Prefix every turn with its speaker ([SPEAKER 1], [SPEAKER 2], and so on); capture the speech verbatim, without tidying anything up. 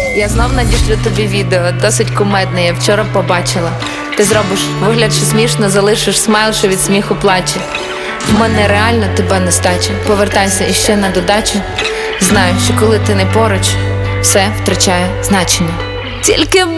[SPEAKER 1] Я знов надішлю тобі відео, досить кумедне, я вчора побачила. Ти зробиш вигляд, що смішно, залишиш смайл, що від сміху плаче. В мене реально тебе нестача. Повертайся іще на додачу. Знаю, що коли ти не поруч, все втрачає значення. Тільки